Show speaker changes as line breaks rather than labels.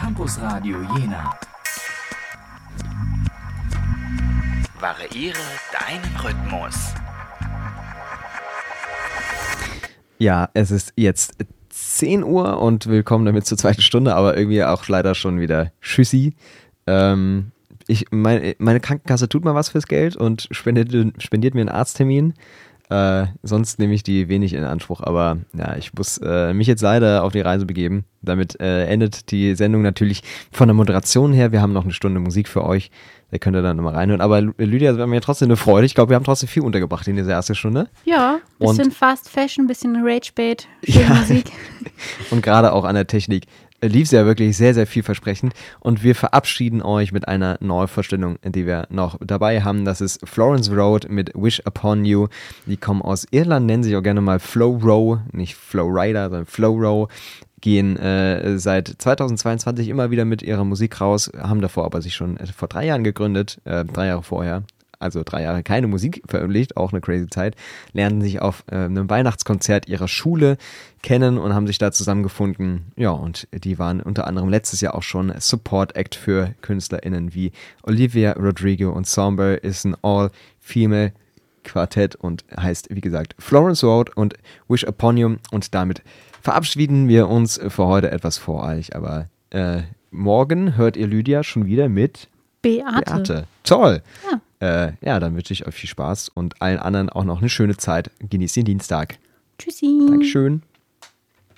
Campus Radio Jena. Variiere deinen Rhythmus.
Ja, es ist jetzt 10 Uhr und willkommen damit zur zweiten Stunde, aber irgendwie auch leider schon wieder Tschüssi. Meine Krankenkasse tut mal was fürs Geld und spendiert mir einen Arzttermin. Sonst nehme ich die wenig in Anspruch, aber ja, ich muss mich jetzt leider auf die Reise begeben. Damit endet die Sendung natürlich von der Moderation her. Wir haben noch eine Stunde Musik für euch, da könnt ihr dann immer reinhören. Aber Lydia, wir haben ja trotzdem eine Freude. Ich glaube, wir haben trotzdem viel untergebracht in dieser ersten Stunde.
Ja, bisschen Fast Fashion, bisschen Rage-Bait, schöne Musik.
Und gerade auch an der Technik lief es ja wirklich sehr, sehr vielversprechend. Und wir verabschieden euch mit einer Neuvorstellung, die wir noch dabei haben. Das ist Florence Road mit Wish Upon You. Die kommen aus Irland, nennen sich auch gerne mal Flow Row, nicht Flow Rider, sondern Flow Row. Gehen seit 2022 immer wieder mit ihrer Musik raus, haben davor aber sich schon vor 3 Jahren gegründet, 3 Jahre vorher. Also 3 Jahre keine Musik veröffentlicht, auch eine crazy Zeit, lernten sich auf einem Weihnachtskonzert ihrer Schule kennen und haben sich da zusammengefunden. Ja, und die waren unter anderem letztes Jahr auch schon Support Act für KünstlerInnen wie Olivia Rodrigo und Somber, ist ein All-Female Quartett und heißt, wie gesagt, Florence Road und Wish Upon You. Und damit verabschieden wir uns für heute etwas voreilig, aber morgen hört ihr Lydia schon wieder mit Beate. Toll! Ja, dann wünsche ich euch viel Spaß und allen anderen auch noch eine schöne Zeit. Genießt den Dienstag.
Tschüssi.
Dankeschön.